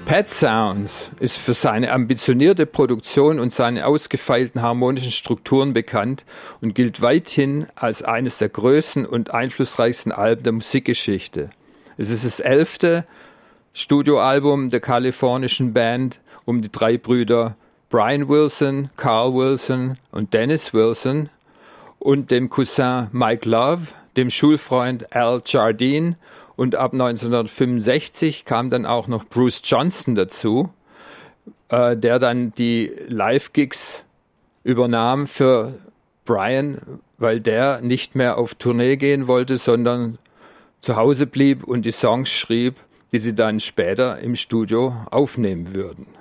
Pet Sounds ist für seine ambitionierte Produktion und seine ausgefeilten harmonischen Strukturen bekannt und gilt weithin als eines der größten und einflussreichsten Alben der Musikgeschichte. Es ist das 11. Studioalbum der kalifornischen Band um die 3 Brüder Brian Wilson, Carl Wilson und Dennis Wilson und dem Cousin Mike Love, dem Schulfreund Al Jardine, und ab 1965 kam dann auch noch Bruce Johnston dazu, der dann die Live-Gigs übernahm für Brian, weil der nicht mehr auf Tournee gehen wollte, sondern zu Hause blieb und die Songs schrieb, die sie dann später im Studio aufnehmen würden.